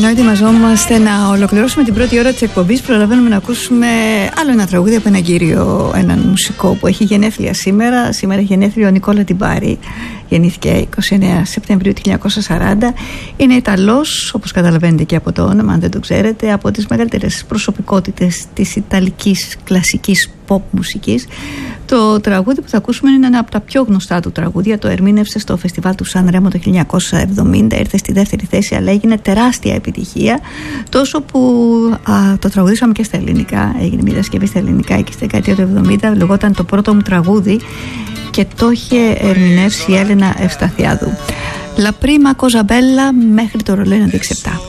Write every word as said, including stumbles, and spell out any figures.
Ενώ ετοιμαζόμαστε να ολοκληρώσουμε την πρώτη ώρα της εκπομπής, προλαβαίνουμε να ακούσουμε άλλο ένα τραγούδι από έναν κύριο, έναν μουσικό που έχει γενέθλια σήμερα. Σήμερα έχει γενέθλιο ο Νικόλα Τιμπάρη. Γεννήθηκε είκοσι εννέα Σεπτεμβρίου του χίλια εννιακόσια σαράντα. Είναι Ιταλός, όπως καταλαβαίνετε και από το όνομα, αν δεν το ξέρετε, από τις μεγαλύτερες προσωπικότητες της ιταλικής κλασικής pop μουσικής. Το τραγούδι που θα ακούσουμε είναι ένα από τα πιο γνωστά του τραγούδια. Το ερμήνευσε στο φεστιβάλ του Σαν Ρέμο το χίλια εννιακόσια εβδομήντα. Ήρθε στη δεύτερη θέση, αλλά έγινε τεράστια επιτυχία. Τόσο που α, το τραγουδήσαμε και στα ελληνικά. Έγινε μια διασκευή στα ελληνικά εκεί στη δεκαετία του εβδομήντα. Λεγόταν Το πρώτο μου τραγούδι και το είχε ερμηνεύσει η Έλενα Ευσταθιάδου. La prima cosa bella μέχρι το ρολόι να δείξει επτά.